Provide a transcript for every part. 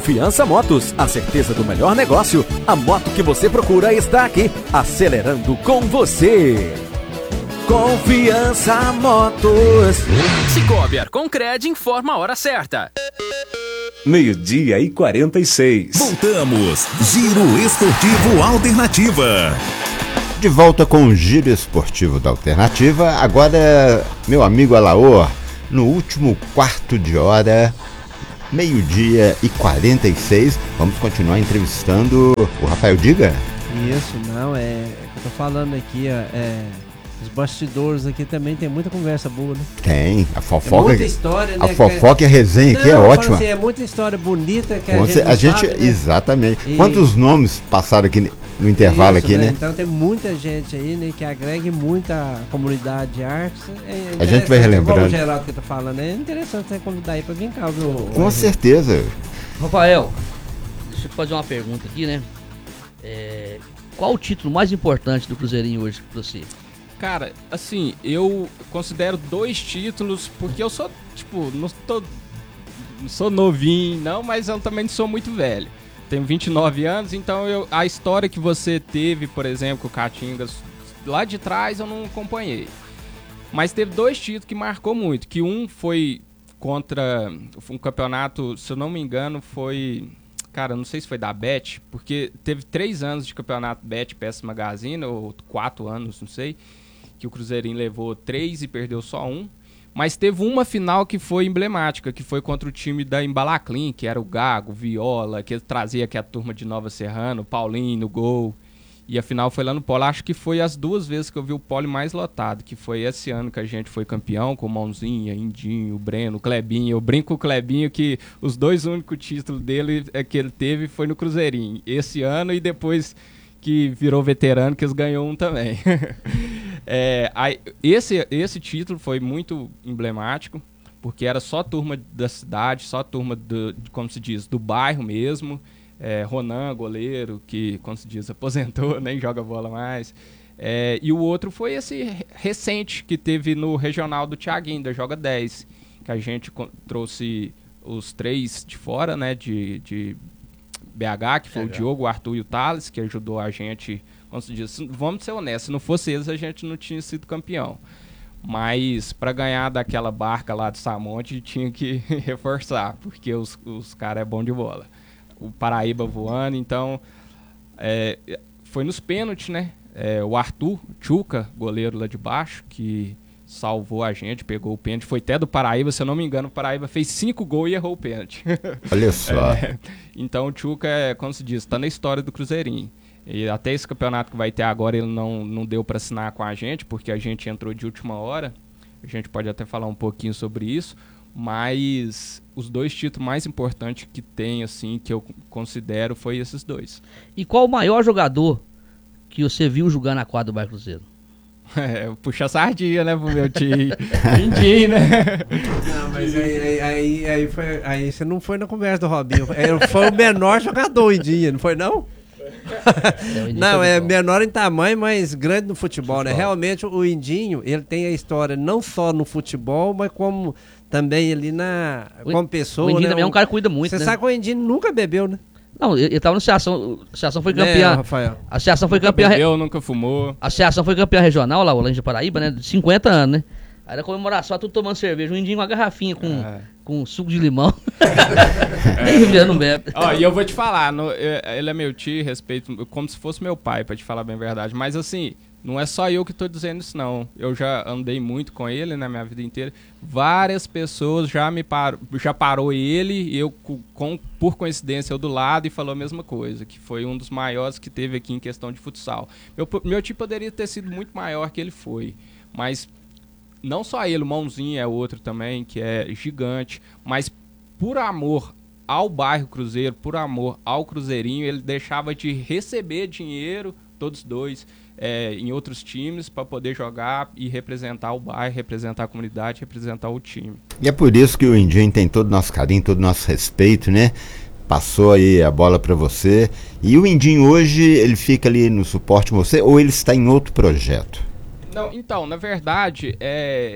Confiança Motos, a certeza do melhor negócio. A moto que você procura está aqui, acelerando com você. Confiança Motos. Cicobi Arconcred informa a hora certa. 12:46. Voltamos. Giro Esportivo Alternativa. De volta com o Giro Esportivo da Alternativa. Agora, meu amigo Alaor, no último quarto de hora, 12:46, vamos continuar entrevistando o Rafael Diga? Isso, não, eu tô falando aqui, os bastidores aqui também tem muita conversa boa, né? Tem, a fofoca. É muita história, né? A fofoca e a resenha aqui é ótima. Assim, é muita história bonita que a gente sabe, né? Exatamente. E... Quantos nomes passaram aqui no intervalo aqui, né? Então tem muita gente aí, né, que agrega muito a comunidade de artes. A gente vai relembrando. Como o Geraldo que tá falando, é interessante você convidar aí pra vir cá, viu? Com certeza. Rafael, deixa eu te fazer uma pergunta aqui, né? Qual o título mais importante do Cruzeirinho hoje pra você? Cara, assim, eu considero 2 títulos, porque eu sou, tipo, não sou novinho, não, mas eu também não sou muito velho. Tenho 29 anos, então a história que você teve, por exemplo, com o Caatinga, lá de trás eu não acompanhei. Mas teve 2 títulos que marcou muito, que um foi contra um campeonato, se eu não me engano, foi... Cara, não sei se foi da Bet, porque teve 3 anos de campeonato Bet PS Magazine, ou 4 anos, não sei, que o Cruzeirinho levou 3 e perdeu só 1. Mas teve uma final que foi emblemática, que foi contra o time da Embalaclin, que era o Gago, o Viola, que trazia aqui a turma de Nova Serrana, o Paulinho no gol. E a final foi lá no Polo. Acho que foi as 2 vezes que eu vi o Polo mais lotado, que foi esse ano que a gente foi campeão, com o Mãozinha, Indinho, o Breno, o Clebinho. Eu brinco com o Clebinho que os 2 únicos títulos dele que ele teve foi no Cruzeirinho. Esse ano e depois que virou veterano, que eles ganhou um também. Esse título foi muito emblemático, porque era só turma da cidade, só turma, como se diz, do bairro mesmo. Ronan, goleiro, que, como se diz, aposentou, nem joga bola mais. E o outro foi esse recente que teve no regional do Thiaguinho, da Joga 10, que a gente trouxe os 3 de fora, né, de BH, que foi o Diogo, o Arthur e o Thales, que ajudou a gente, como se diz, vamos ser honestos, se não fosse eles a gente não tinha sido campeão. Mas para ganhar daquela barca lá de Samonte tinha que reforçar, porque os caras é bom de bola. O Paraíba voando, então foi nos pênaltis, né? O Arthur Tchuca, goleiro lá de baixo, que salvou a gente, pegou o pênalti, foi até do Paraíba, se eu não me engano, o Paraíba fez 5 gols e errou o pênalti. Olha só. Então o Tchuca, como se diz, tá na história do Cruzeirinho. E até esse campeonato que vai ter agora, ele não deu para assinar com a gente, porque a gente entrou de última hora. A gente pode até falar um pouquinho sobre isso, mas os 2 títulos mais importantes que tem, assim, que eu considero, foi esses 2. E qual o maior jogador que você viu jogar na quadra do Bairro Cruzeiro? Puxa sardinha, né, pro meu time. Mindinho, né? Não, mas aí você não foi na conversa do Robinho. Foi o menor jogador, Indinha, não foi não? Não, é menor em tamanho, mas grande no futebol, né? Realmente o Indinho, ele tem a história não só no futebol, mas como também ali como pessoa. O Indinho, né? também é um cara que cuida muito, Você né? sabe que o Indinho nunca bebeu, né? Não, ele tava no Associação, a Associação foi campeã. Rafael. A Associação foi Nunca campeã. bebeu, nunca fumou. A Associação foi campeã regional lá, o Lange de Paraíba, né? De 50 anos, né? Aí na comemoração, tudo tomando cerveja. Um Indinho com uma garrafinha com suco de limão. Nem não bebe. E eu vou te falar, ele é meu tio, respeito, como se fosse meu pai, pra te falar bem a verdade. Mas assim, não é só eu que tô dizendo isso, não. Eu já andei muito com ele na minha vida inteira. Várias pessoas já parou ele, eu por coincidência eu do lado, e falou a mesma coisa, que foi um dos maiores que teve aqui em questão de futsal. Meu tio poderia ter sido muito maior que ele foi, mas não só ele, o Mãozinho é outro também, que é gigante, mas por amor ao bairro Cruzeiro, por amor ao Cruzeirinho, ele deixava de receber dinheiro, todos 2, em outros times, para poder jogar e representar o bairro, representar a comunidade, representar o time. E é por isso que o Indinho tem todo o nosso carinho, todo o nosso respeito, né? Passou aí a bola para você. E o Indinho hoje, ele fica ali no suporte com você, ou ele está em outro projeto? Não, então, na verdade,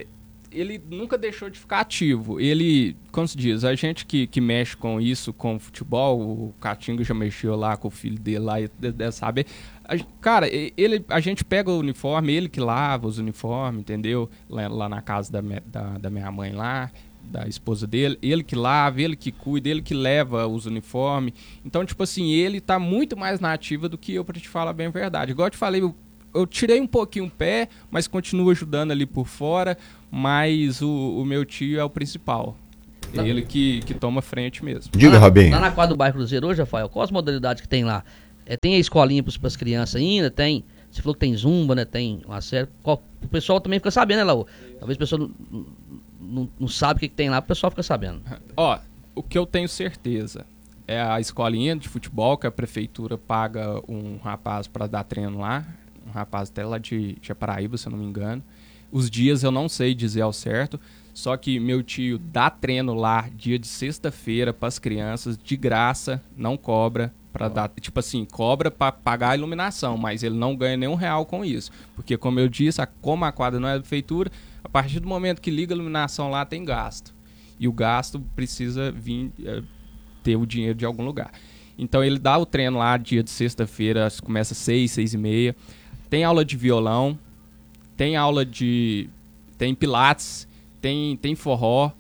ele nunca deixou de ficar ativo. Ele, como se diz, a gente que mexe com isso, com futebol, o Catinga já mexeu lá com o filho dele lá, e deve saber. Cara, a gente pega o uniforme, ele que lava os uniformes, entendeu? Lá na casa da minha mãe lá, da esposa dele, ele que lava, ele que cuida, ele que leva os uniformes. Então, tipo assim, ele tá muito mais na ativa do que eu, pra te falar bem a verdade. Igual eu te falei, eu tirei um pouquinho o pé, mas continuo ajudando ali por fora, mas o meu tio é o principal. É ele que toma frente mesmo. Diga, Robinho. Lá na quadra do bairro Cruzeiro hoje, Rafael, quais as modalidades que tem lá? Tem a escolinha para as crianças ainda, tem... Você falou que tem zumba, né? Tem uma série... O pessoal também fica sabendo, né, Laú? Talvez o pessoal não sabe o que tem lá, o pessoal fica sabendo. Ó, o que eu tenho certeza é a escolinha de futebol, que a prefeitura paga um rapaz para dar treino lá, um rapaz até lá de Paraíba, se eu não me engano. Os dias eu não sei dizer ao certo, só que meu tio dá treino lá dia de sexta-feira para as crianças, de graça, não cobra, para dar, tipo assim, cobra para pagar a iluminação, mas ele não ganha nenhum real com isso. Porque, como eu disse, como a quadra não é da prefeitura, a partir do momento que liga a iluminação lá, tem gasto. E o gasto precisa vir ter o dinheiro de algum lugar. Então ele dá o treino lá dia de sexta-feira, começa às 6, 6:30. Tem aula de violão, tem aula de... tem pilates, tem forró.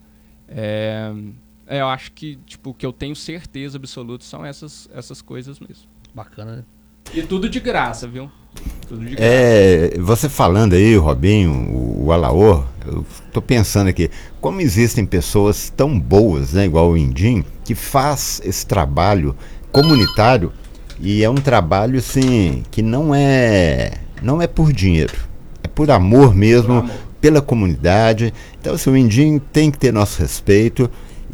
Eu acho que, tipo, o que eu tenho certeza absoluta são essas coisas mesmo. Bacana, né? E tudo de graça, viu? Tudo de graça. Você falando aí, Robinho, o Alaor, eu tô pensando aqui, como existem pessoas tão boas, né, igual o Indinho, que faz esse trabalho comunitário, e é um trabalho, assim, que não é por dinheiro, é por amor mesmo, pela comunidade. Então, assim, o Indinho tem que ter nosso respeito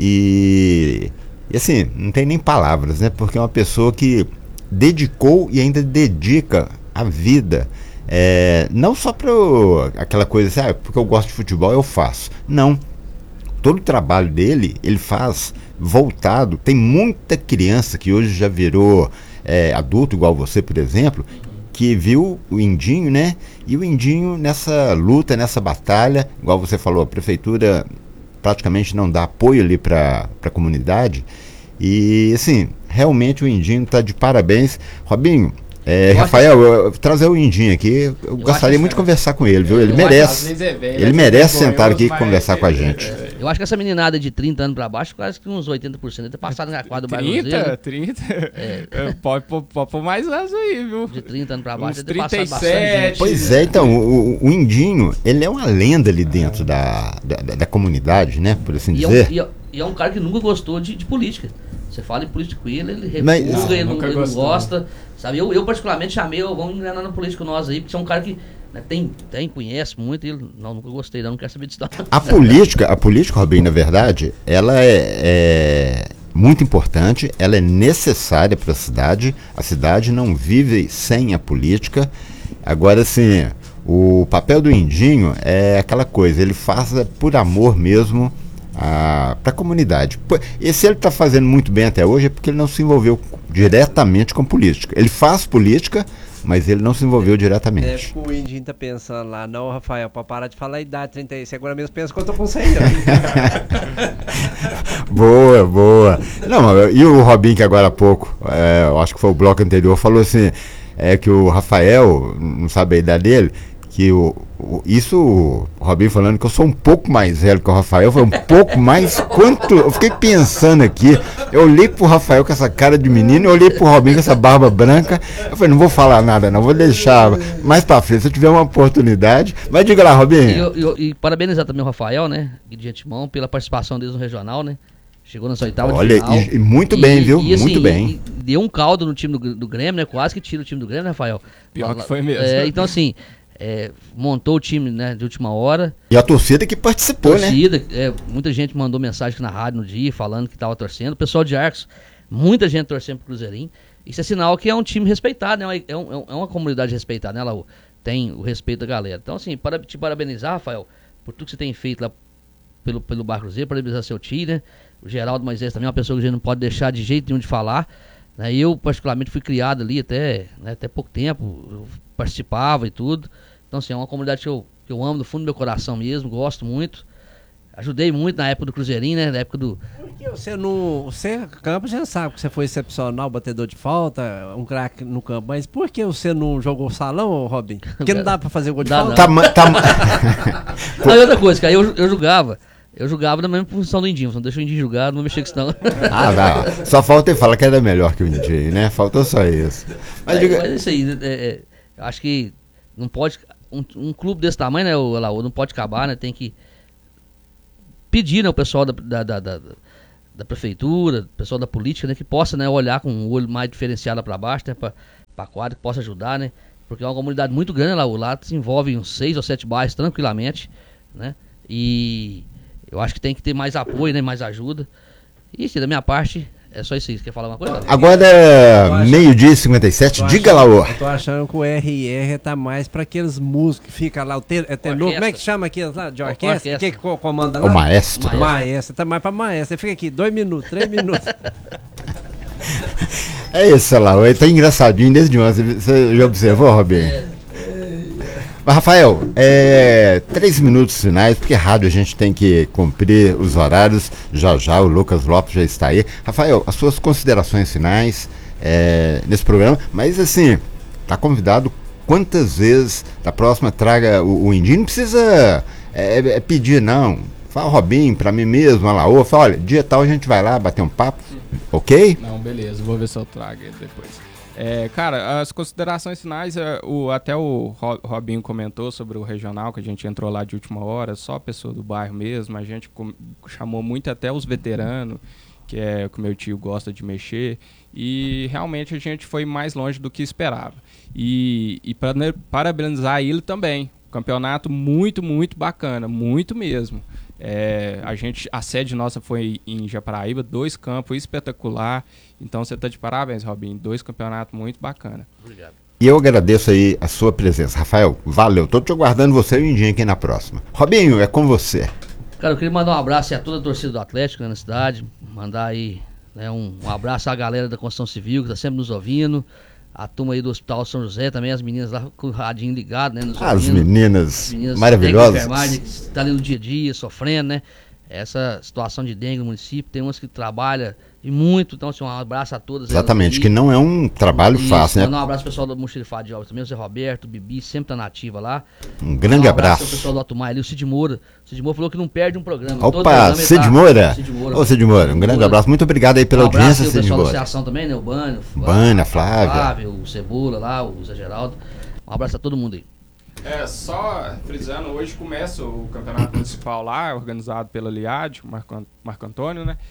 e assim, não tem nem palavras, né, porque é uma pessoa que dedicou e ainda dedica a vida, não só para aquela coisa assim, porque eu gosto de futebol eu faço, não, todo o trabalho dele ele faz voltado. Tem muita criança que hoje já virou adulto, igual você, por exemplo, que viu o Indinho, né, e o Indinho nessa luta, nessa batalha, igual você falou, a prefeitura praticamente não dá apoio ali para a comunidade. E assim, realmente o Indinho está de parabéns. Robinho, Rafael, trazer o Indinho aqui, eu gostaria muito de conversar com ele, viu? Ele merece sentar aqui e conversar com a gente. Eu acho que essa meninada de 30 anos pra baixo, quase que uns 80% ter passado na quadra do bairro Cruzeiro. 30? Pode pôr mais anos aí, viu? De 30 anos pra baixo, uns ter passado 37. bastante. Pois é, então, o Indinho, ele é uma lenda ali dentro da comunidade, né, por assim dizer. E é um cara que nunca gostou de política. Você fala em política com ele refuga, ele não gosta. Sabe? Eu particularmente chamei, vamos engrenar na política nós aí, porque você é um cara que, né, conhece muito, e ele, nunca gostei, não quero saber disso. A política, Robinho, na verdade, ela é muito importante, ela é necessária para a cidade não vive sem a política. Agora, assim, o papel do Indinho é aquela coisa, ele faz por amor mesmo para a comunidade. E se ele está fazendo muito bem até hoje é porque ele não se envolveu diretamente com política. Ele faz política, mas ele não se envolveu diretamente. O Indinho tá pensando lá, não, Rafael, para parar de falar a idade, 36, você agora mesmo pensa que eu tô com 100 anos. Boa. Não, e o Robinho, que agora há pouco, eu acho que foi o bloco anterior, falou assim, que o Rafael, não sabe a idade dele, que o Robinho falando que eu sou um pouco mais velho que o Rafael, foi um pouco mais, eu fiquei pensando aqui, eu olhei pro Rafael com essa cara de menino, eu olhei pro Robinho com essa barba branca, eu falei, não vou falar nada não, vou deixar mais pra frente, se eu tiver uma oportunidade, mas diga lá, Robinho. E parabenizar também o Rafael, né, de antemão, pela participação deles no regional, né, chegou nessa oitava de final. Olha, muito bem, viu, e, assim, muito bem. Deu um caldo no time do Grêmio, né, quase que tira o time do Grêmio, né, Rafael? Pior que foi mesmo. Então assim, montou o time, né, de última hora. E a torcida que participou, né? Muita gente mandou mensagem aqui na rádio no dia, falando que estava torcendo. O pessoal de Arcos, muita gente torcendo pro Cruzeirinho. Isso é sinal que é um time respeitado, né? É uma comunidade respeitada, né, Laú? Tem o respeito da galera. Então, assim, te parabenizar, Rafael, por tudo que você tem feito lá pelo Bar Cruzeiro, parabenizar seu tio, né? O Geraldo Moisés também é uma pessoa que a gente não pode deixar de jeito nenhum de falar. Né? Eu, particularmente, fui criado ali até pouco tempo, eu participava e tudo. Então, assim, é uma comunidade que eu que eu amo do fundo do meu coração mesmo, gosto muito. Ajudei muito na época do Cruzeirinho, né? Na época do... Porque você não... Você, campo, já sabe que você foi excepcional, batedor de falta, um craque no campo. Mas por que você não jogou salão, Robinho? Porque não dá pra fazer gol de falta? Não, e outra coisa, cara, eu julgava. Eu julgava na mesma posição do Indinho. Não deixa o Indinho julgar, não mexer com isso não. Não. Só falta ele falar que era melhor que o Indinho, né? Faltou só isso. Mas é isso aí, eu acho que não pode... Um clube desse tamanho, né, o Alaô, não pode acabar, né? Tem que pedir, né, o pessoal da prefeitura, o pessoal da política, né, que possa, né, olhar com um olho mais diferenciado para baixo, né, para quadra, que possa ajudar, né, porque é uma comunidade muito grande lá se envolve uns 6 ou 7 bairros tranquilamente, né, e eu acho que tem que ter mais apoio, né, mais ajuda. E da minha parte, é só isso aí. Você quer falar alguma coisa? Agora é meio-dia e 57, diga lá, ô. Eu tô achando que o RR tá mais pra aqueles músicos que fica lá, o tenor, como é que chama aqueles lá, de orquestra? Quem que comanda lá? O maestro. Maestro, tá mais pra maestro. Você fica aqui 2 minutos, 3 minutos. É isso, lá, ele tá engraçadinho desde de ontem. Você já observou, Robinho? Mas, Rafael, 3 minutos finais, porque rádio a gente tem que cumprir os horários. Já o Lucas Lopes já está aí. Rafael, as suas considerações finais nesse programa, mas assim, tá convidado quantas vezes da próxima traga o Indinho, não precisa pedir não. Fala, Robinho, pra mim mesmo, Alaô, fala, olha, dia tal a gente vai lá bater um papo, ok? Não, beleza, vou ver se eu trago ele depois. Cara, as considerações finais, até o Robinho comentou sobre o regional, que a gente entrou lá de última hora, só a pessoa do bairro mesmo, a gente chamou muito até os veteranos, que é que o meu tio gosta de mexer, e realmente a gente foi mais longe do que esperava. E parabenizar ele também, campeonato muito, muito bacana, muito mesmo. A sede nossa foi em Japaraíba, 2 campos espetacular. Então você tá de parabéns, Robinho. 2 campeonatos muito bacana. Obrigado. E eu agradeço aí a sua presença. Rafael, valeu. Tô te aguardando você e o Indinho aqui na próxima. Robinho, é com você. Cara, eu queria mandar um abraço a toda a torcida do Atlético, né, na cidade. Mandar aí, né, um abraço à galera da Construção Civil que tá sempre nos ouvindo. A turma aí do Hospital São José também, as meninas lá com o radinho ligado, né? As meninas maravilhosas. Que estão ali no dia a dia, sofrendo, né? Essa situação de dengue no município, tem umas que trabalham e muito, então assim, um abraço a todas. Exatamente, que não é um trabalho fácil, né? Um abraço pro pessoal do Mochilifado de Obras também, o Zé Roberto, o Bibi, sempre tá nativa lá. Um grande abraço. O pessoal do Alto ali, o Cid Moura. O Cid Moura falou que não perde um programa. Opa, Cid Moura. Ô, Cid Moura, um grande abraço. Muito obrigado aí pela audiência, Cid Moura. O pessoal da associação também, né? O Bânio. A Flávia. O Cebola lá, o Zé Geraldo. Um abraço a todo mundo aí. Só frisando, hoje começa o campeonato municipal lá, organizado pela Liad, o Marco Antônio, né?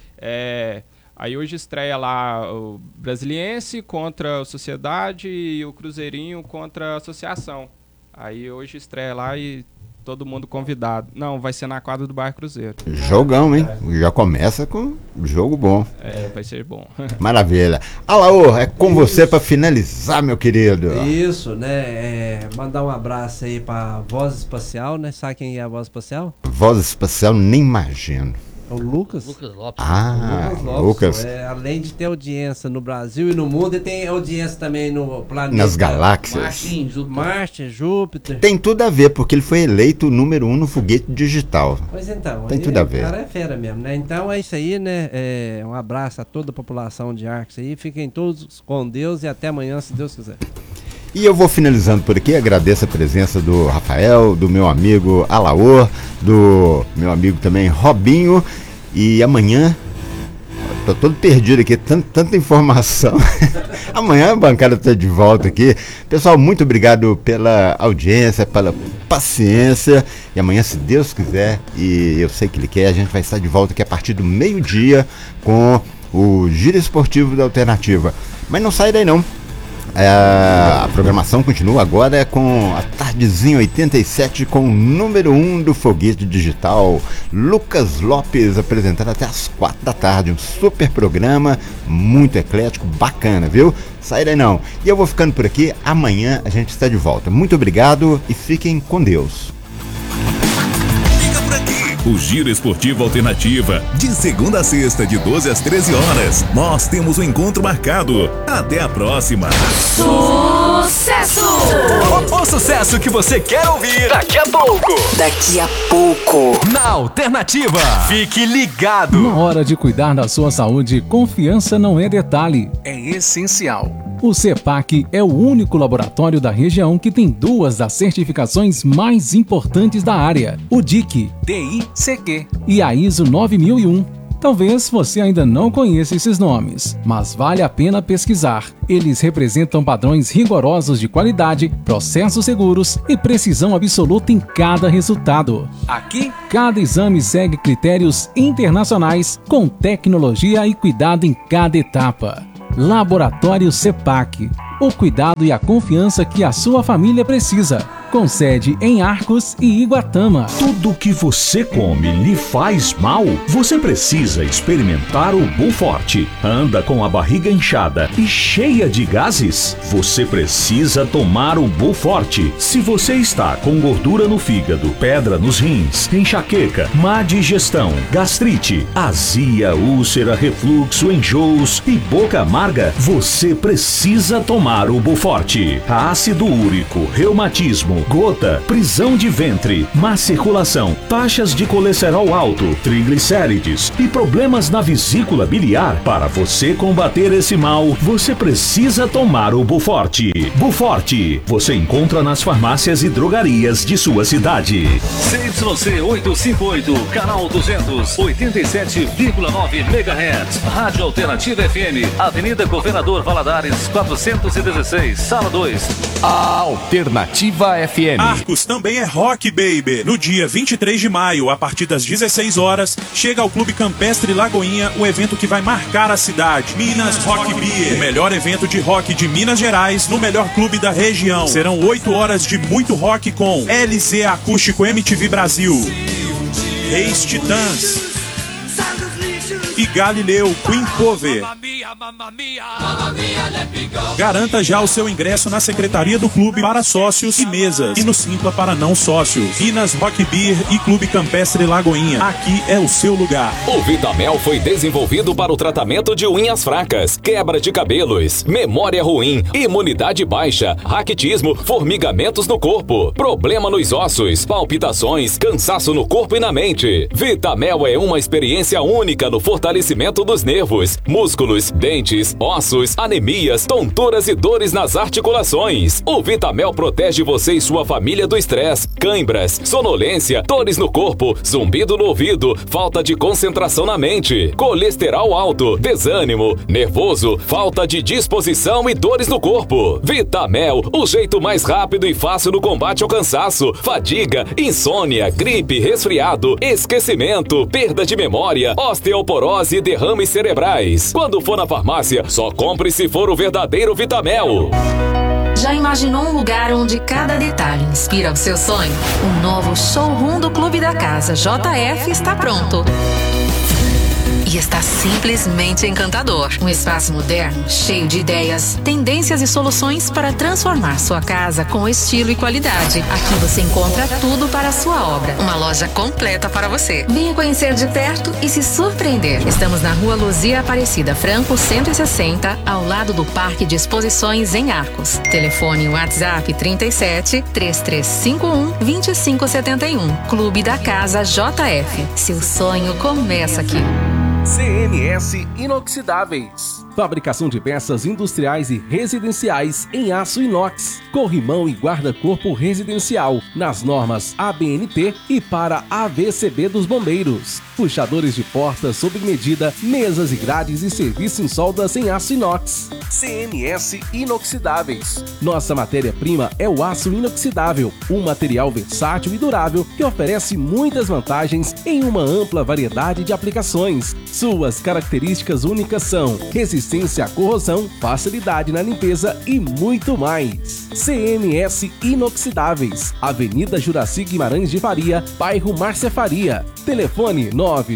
Aí hoje estreia lá o Brasiliense contra a Sociedade e o Cruzeirinho contra a Associação. Aí hoje estreia lá e todo mundo convidado. Não, vai ser na quadra do Bairro Cruzeiro. Jogão, hein? Já começa com jogo bom. Vai ser bom. Maravilha. Alaô, é com você para finalizar, meu querido. Isso, né? Mandar um abraço aí pra Voz Espacial, né? Sabe quem é a Voz Espacial? Voz Espacial, nem imagino. O Lucas. Lucas Lopes. Lucas. Além de ter audiência no Brasil e no mundo, ele tem audiência também no planeta. Nas galáxias. Marte, Júpiter. Tem tudo a ver, porque ele foi eleito o número 1 no foguete digital. Pois então. Tem tudo a ver. O cara é fera mesmo, né? Então é isso aí, né? Um abraço a toda a população de Arcos aí. Fiquem todos com Deus e até amanhã, se Deus quiser. E eu vou finalizando por aqui, agradeço a presença do Rafael, do meu amigo Alaô, do meu amigo também Robinho. E amanhã, tô todo perdido aqui, tanta informação. Amanhã a bancada está de volta aqui. Pessoal, muito obrigado pela audiência, pela paciência. E amanhã, se Deus quiser, e eu sei que Ele quer, a gente vai estar de volta aqui a partir do meio-dia com o Giro Esportivo da Alternativa. Mas não sai daí não. A programação continua agora com a Tardezinha 87 com o número 1 do foguete digital, Lucas Lopes, apresentando até as 4 da tarde, um super programa, muito eclético, bacana, viu? Sai daí não. E eu vou ficando por aqui, amanhã a gente está de volta. Muito obrigado e fiquem com Deus. O Giro Esportivo Alternativa, de segunda a sexta, de 12 às 13 horas. Nós temos um encontro marcado. Até a próxima. Sucesso! O sucesso que você quer ouvir daqui a pouco. Daqui a pouco. Na Alternativa. Fique ligado. Na hora de cuidar da sua saúde, confiança não é detalhe, é essencial. O CEPAC é o único laboratório da região que tem 2 das certificações mais importantes da área, o DIC, DICQ, e a ISO 9001. Talvez você ainda não conheça esses nomes, mas vale a pena pesquisar. Eles representam padrões rigorosos de qualidade, processos seguros e precisão absoluta em cada resultado. Aqui, cada exame segue critérios internacionais com tecnologia e cuidado em cada etapa. Laboratório CEPAC, o cuidado e a confiança que a sua família precisa. Com sede em Arcos e Iguatama. Tudo que você come lhe faz mal? Você precisa experimentar o Buforte. Anda com a barriga inchada e cheia de gases? Você precisa tomar o Buforte. Se você está com gordura no fígado, pedra nos rins, enxaqueca, má digestão, gastrite, azia, úlcera, refluxo, enjoos e boca amarga, você precisa tomar o Buforte. Ácido úrico, reumatismo, gota, prisão de ventre, má circulação, taxas de colesterol alto, triglicérides e problemas na vesícula biliar. Para você combater esse mal, você precisa tomar o Buforte. Buforte, você encontra nas farmácias e drogarias de sua cidade. CYC 858, canal 200, 87,9 MHz. Rádio Alternativa FM, Avenida Governador Valadares, 416, Sala 2. A Alternativa FM. Arcos também é rock, baby. No dia 23 de maio, a partir das 16 horas, chega ao Clube Campestre Lagoinha o evento que vai marcar a cidade. Minas Rock Beer, o melhor evento de rock de Minas Gerais, no melhor clube da região. Serão 8 horas de muito rock com LZ Acústico MTV Brasil, Reis Titãs e Galileu Queen Cover. Garanta já o seu ingresso na secretaria do clube para sócios e mesas e no Simpla para não sócios. Minas Rock Beer e Clube Campestre Lagoinha. Aqui é o seu lugar. O Vitamel foi desenvolvido para o tratamento de unhas fracas, quebra de cabelos, memória ruim, imunidade baixa, raquitismo, formigamentos no corpo, problema nos ossos, palpitações, cansaço no corpo e na mente. Vitamel é uma experiência única no fortalecimento dos nervos, músculos, dentes, ossos, anemias, tonturas e dores nas articulações. O Vitamel protege você e sua família do estresse, cãibras, sonolência, dores no corpo, zumbido no ouvido, falta de concentração na mente, colesterol alto, desânimo, nervoso, falta de disposição e dores no corpo. Vitamel, o jeito mais rápido e fácil no combate ao cansaço, fadiga, insônia, gripe, resfriado, esquecimento, perda de memória, osteoporose e derrames cerebrais. Quando for na farmácia, só compre se for o verdadeiro Vitamel. Já imaginou um lugar onde cada detalhe inspira o seu sonho? O novo showroom do Clube da Casa JF está pronto. E está simplesmente encantador. Um espaço moderno, cheio de ideias, tendências e soluções para transformar sua casa com estilo e qualidade. Aqui você encontra tudo para a sua obra. Uma loja completa para você. Venha conhecer de perto e se surpreender. Estamos na Rua Luzia Aparecida Franco 160, ao lado do Parque de Exposições em Arcos. Telefone WhatsApp 37 3351 2571. Clube da Casa JF. Seu sonho começa aqui. CMS Inoxidáveis. Fabricação de peças industriais e residenciais em aço inox, corrimão e guarda-corpo residencial, nas normas ABNT e para AVCB dos bombeiros. Puxadores de portas sob medida, mesas e grades e serviço em soldas em aço inox. CMS Inoxidáveis. Nossa matéria-prima é o aço inoxidável, um material versátil e durável que oferece muitas vantagens em uma ampla variedade de aplicações. Suas características únicas são resistência à corrosão, facilidade na limpeza e muito mais. CMS Inoxidáveis, Avenida Juraci Guimarães de Faria, bairro Márcia Faria. Telefone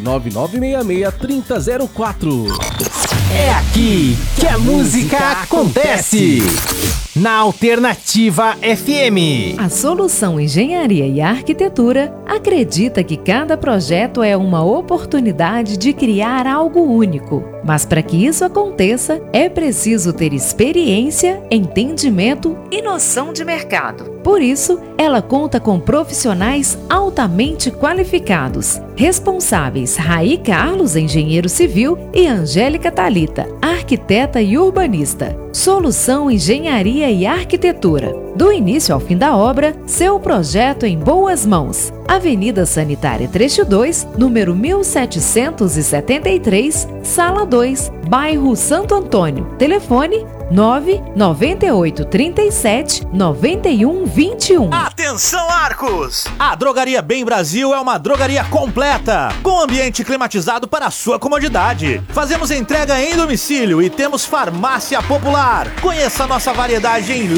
999663004. É aqui que a música acontece. Na Alternativa FM. A Solução Engenharia e Arquitetura acredita que cada projeto é uma oportunidade de criar algo único. Mas para que isso aconteça, é preciso ter experiência, entendimento e noção de mercado. Por isso, ela conta com profissionais altamente qualificados, responsáveis Raí Carlos, engenheiro civil, e Angélica Thalita, arquiteta e urbanista. Solução Engenharia e Arquitetura. Do início ao fim da obra, seu projeto em boas mãos. Avenida Sanitária Trecho 2, número 1773, Sala 2, bairro Santo Antônio. Telefone 998 37 91 21. Atenção, Arcos! A Drogaria Bem Brasil é uma drogaria completa, com ambiente climatizado para a sua comodidade. Fazemos entrega em domicílio e temos farmácia popular. Conheça a nossa variedade em